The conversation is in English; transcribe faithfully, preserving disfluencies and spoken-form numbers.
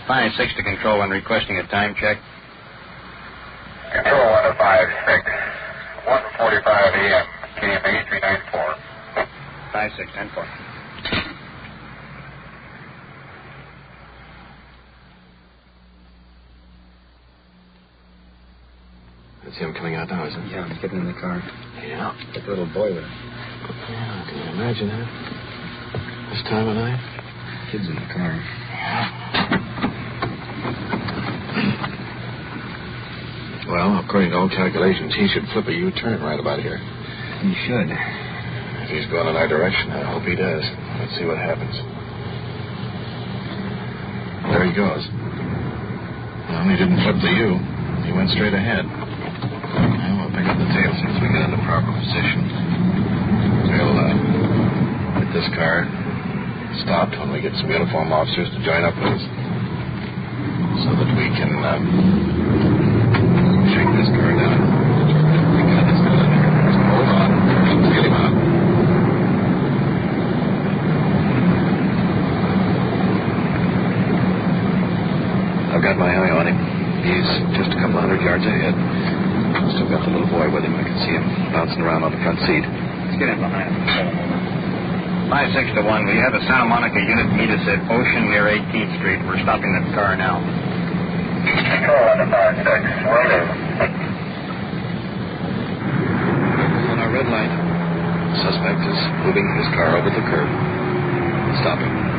five six to control when requesting a time check. Control one to five six, one forty-five A M, K M A three nine four. five six, ten four. That's him coming out now, isn't it? Yeah, he's getting in the car. Yeah. That little boy with him. Yeah, can you imagine that? This time of night? Kid's in the car. Well, according to all calculations, he should flip a U-turn right about here. He should. If he's going in our direction, I hope he does. Let's see what happens. There he goes. Well, he didn't flip the U. He went straight ahead. Well, we'll pick up the tail as soon as we get in the proper position. We'll uh, get this car stopped when we get some uniformed officers to join up with us, so that we can uh, shake this car down. We got this still in there. Just hold on. Let's get him out. I've got my eye on him. He's just a couple hundred yards ahead. Still got the little boy with him. I can see him bouncing around on the front seat. Let's get in behind him. five six to one. We have a Santa Monica unit meet us at Ocean near eighteenth Street. We're stopping that car now. Control one to five six, right in. On our red light, the suspect is moving his car over the curb. Stop him.